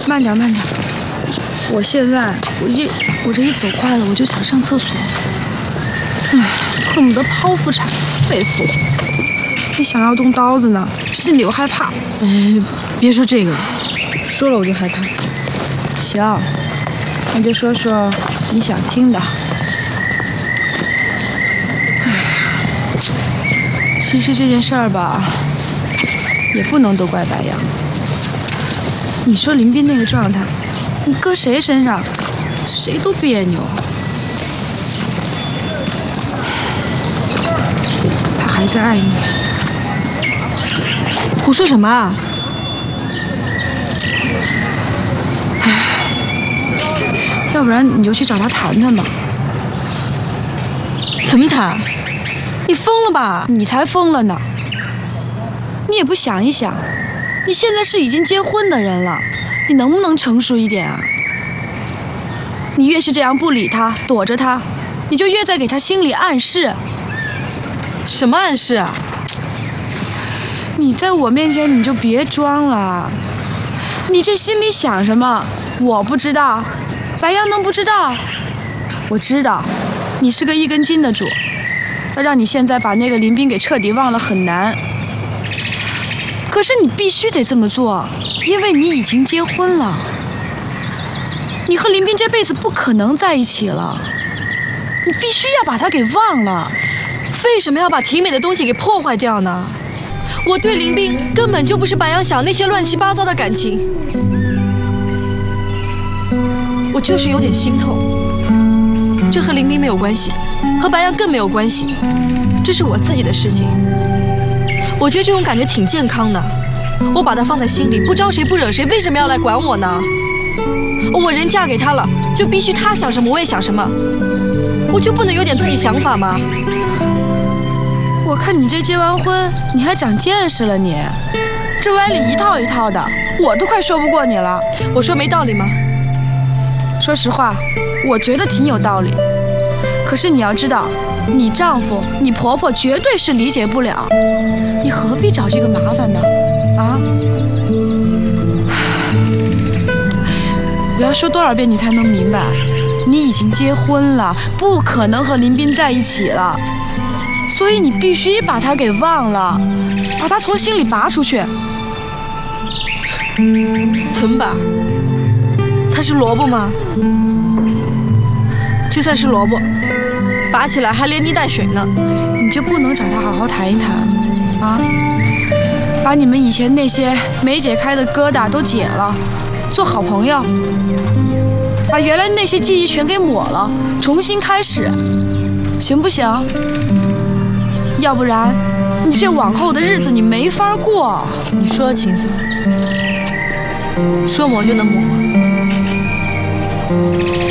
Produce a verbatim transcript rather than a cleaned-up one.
慢点，慢点。我现在，我一我这一走快了，我就想上厕所，唉，恨不得剖腹产，累死我。你想要动刀子呢，心里又害怕。 哎，别说这个， 说了我就害怕。行，那就说说你想听的。唉，其实这件事儿吧，也不能都怪白杨。你说林斌那个状态，你搁谁身上，谁都别扭。他还在爱你。 胡说什么啊？ 唉，要不然你就去找他谈谈吧。 怎么谈？你疯了吧？ 你才疯了呢！你也不想一想，你现在是已经结婚的人了，你能不能成熟一点啊？你越是这样不理他，躲着他，你就越在给他心里暗示。 什么暗示啊？ 你在我面前你就别装了，你这心里想什么我不知道，白杨能不知道？我知道，你是个一根筋的主，要让你现在把那个林斌给彻底忘了很难。可是你必须得这么做，因为你已经结婚了，你和林斌这辈子不可能在一起了，你必须要把他给忘了。 为什么要把挺美的东西给破坏掉呢？我对林斌根本就不是白杨想那些乱七八糟的感情，我就是有点心痛。这和林斌没有关系，和白杨更没有关系，这是我自己的事情。我觉得这种感觉挺健康的，我把它放在心里，不招谁不惹谁，为什么要来管我呢？我人嫁给他了，就必须他想什么我也想什么，我就不能有点自己想法吗？ 我看你这结完婚，你还长见识了你，这歪理一套一套的，我都快说不过你了。 我说没道理吗？ 说实话，我觉得挺有道理。可是你要知道，你丈夫、你婆婆绝对是理解不了，你何必找这个麻烦呢？啊！我要说多少遍你才能明白？你已经结婚了，不可能和林斌在一起了。所以你必须把他给忘了，把他从心里拔出去。 怎么拔？他是萝卜吗？就算是萝卜，拔起来还连泥带水呢。 你就不能找他好好谈一谈啊？把你们以前那些没解开的疙瘩都解了，做好朋友，把原来那些记忆全给抹了，重新开始，行不行？要不然，你这往后的日子你没法过。 你说的清楚，说抹就能抹吗？